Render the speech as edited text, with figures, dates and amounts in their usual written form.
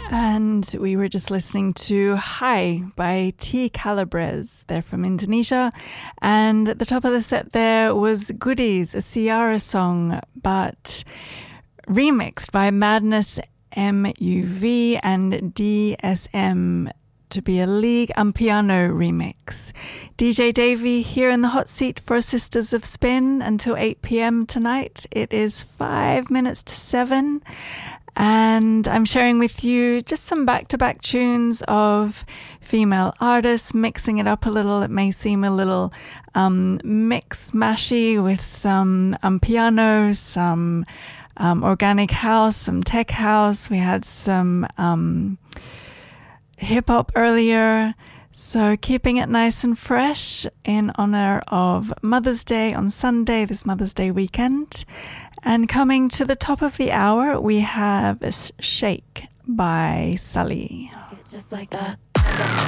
And we were just listening to Hai by T. Calabres. They're from Indonesia. And at the top of the set there was Goodies, a Ciara song, but remixed by Madness MUV and DSM to be a League Piano remix. DJ Davey here in the hot seat for Sisters of Spin until 8 p.m. tonight. It is 5 minutes to 7. And I'm sharing with you just some back-to-back tunes of female artists, mixing it up a little. It may seem a little mix-mashy with some piano, some organic house, some tech house. We had some hip-hop earlier. So keeping it nice and fresh in honor of Mother's Day on Sunday, this Mother's Day weekend. And coming to the top of the hour, we have Shake by Sully. Just like that.